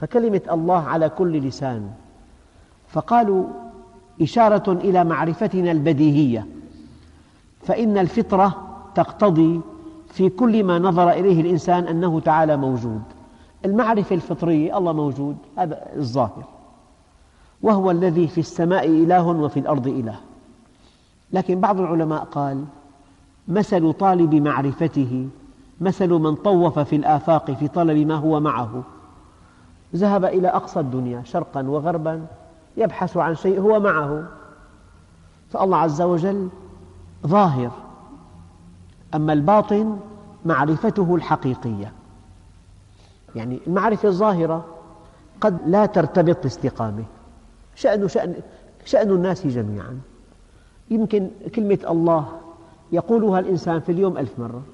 فكلمة الله على كل لسان، فقالوا إشارة إلى معرفتنا البديهية، فإن الفطرة تقتضي في كل ما نظر إليه الإنسان أنه تعالى موجود. المعرفة الفطرية الله موجود، هذا الظاهر، وهو الذي في السماء إله وفي الأرض إله. لكن بعض العلماء قال مثل طالب معرفته مثل من طوف في الآفاق في طلب ما هو معه، ذهب إلى أقصى الدنيا شرقا وغربا يبحث عن شيء هو معه، فالله عز وجل ظاهر، أما الباطن معرفته الحقيقية. يعني المعرفة الظاهرة قد لا ترتبط باستقامة، شأن الناس جميعا. يمكن كلمة الله يقولها الإنسان في اليوم 1000 مرة،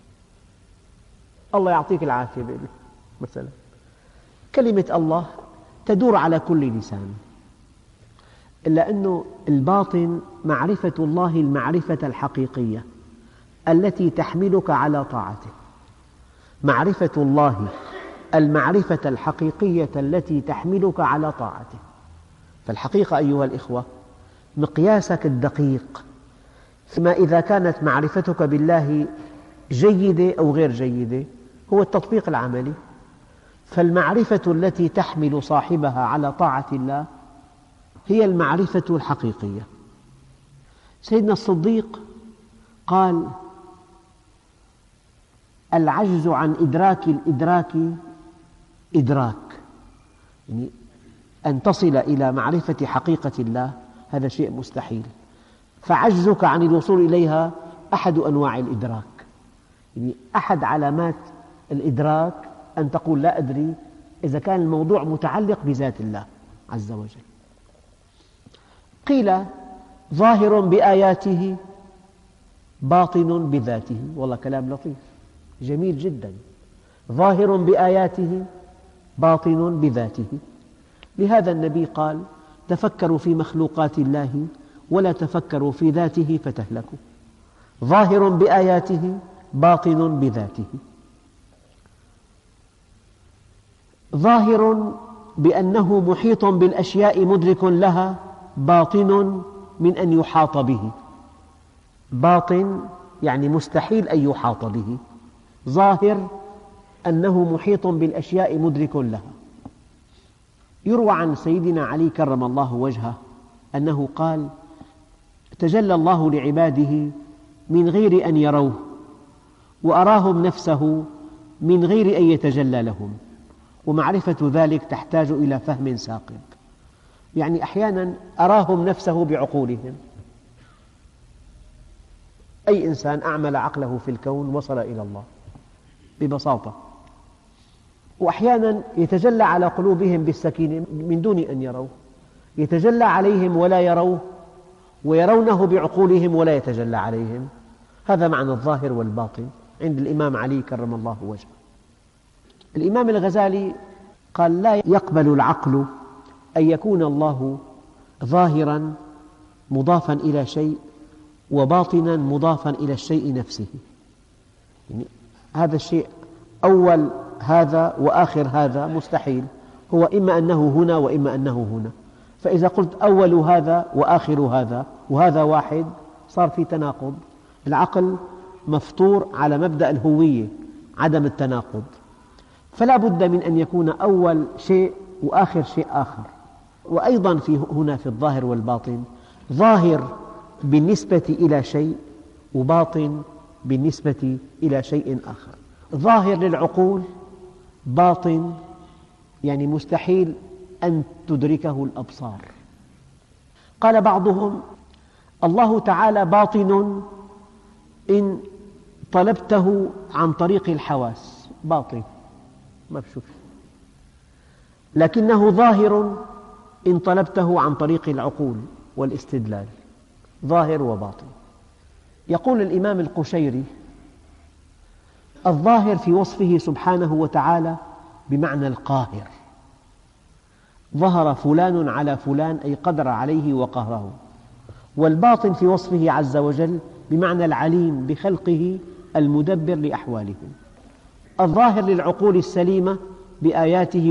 الله يعطيك العافية مثلا. كلمة الله تدور على كل لسان، إلا أن الباطن معرفة الله المعرفة الحقيقية التي تحملك على طاعته، معرفة الله المعرفة الحقيقية التي تحملك على طاعته. فالحقيقة أيها الإخوة مقياسك الدقيق فيما إذا كانت معرفتك بالله جيدة أو غير جيدة هو التطبيق العملي. فالمعرفة التي تحمل صاحبها على طاعة الله هي المعرفة الحقيقية. سيدنا الصديق قال العجز عن إدراك الإدراك إدراك، يعني أن تصل إلى معرفة حقيقة الله هذا شيء مستحيل، فعجزك عن الوصول إليها أحد أنواع الإدراك. يعني أحد علامات الإدراك أن تقول لا أدري إذا كان الموضوع متعلق بذات الله عز وجل. قيل ظاهر بآياته باطن بذاته، والله كلام لطيف جميل جدا، ظاهر بآياته باطن بذاته. لهذا النبي قال تفكروا في مخلوقات الله ولا تفكروا في ذاته فتهلكوا، ظاهر بآياته باطن بذاته. ظاهر بأنه محيط بالأشياء مدرك لها، باطن من أن يحاط به. باطن يعني مستحيل أن يحاط به، ظاهر أنه محيط بالأشياء مدرك لها. يروى عن سيدنا علي كرم الله وجهه أنه قال تجلى الله لعباده من غير أن يروه، وأراهم نفسه من غير أن يتجلى لهم، ومعرفة ذلك تحتاج إلى فهم ثاقب. يعني أحيانا أراهم نفسه بعقولهم. أي إنسان أعمل عقله في الكون وصل إلى الله ببساطة. وأحيانا يتجلى على قلوبهم بالسكينة من دون أن يروه، يتجلى عليهم ولا يروه، ويرونه بعقولهم ولا يتجلى عليهم. هذا معنى الظاهر والباطن عند الإمام علي كرم الله وجهه. الإمام الغزالي قال لا يقبل العقل أن يكون الله ظاهراً مضافاً إلى شيء وباطناً مضافاً إلى الشيء نفسه. يعني هذا الشيء أول هذا وآخر هذا مستحيل، هو إما أنه هنا وإما أنه هنا. فإذا قلت أول هذا وآخر هذا وهذا واحد صار في تناقض. العقل مفطور على مبدأ الهوية، عدم التناقض، فلا بد من أن يكون أول شيء وآخر شيء آخر. وأيضا هنا في الظاهر والباطن، ظاهر بالنسبة إلى شيء وباطن بالنسبة إلى شيء آخر. ظاهر للعقول، باطن يعني مستحيل أن تدركه الأبصار. قال بعضهم الله تعالى باطن إن طلبته عن طريق الحواس، باطن ما بشوف، لكنه ظاهر إن طلبته عن طريق العقول والاستدلال، ظاهر وباطن. يقول الإمام القشيري الظاهر في وصفه سبحانه وتعالى بمعنى القاهر، ظهر فلان على فلان أي قدر عليه وقهره. والباطن في وصفه عز وجل بمعنى العليم بخلقه المدبر لأحوالهم. الظاهر للعقول السليمة بآياته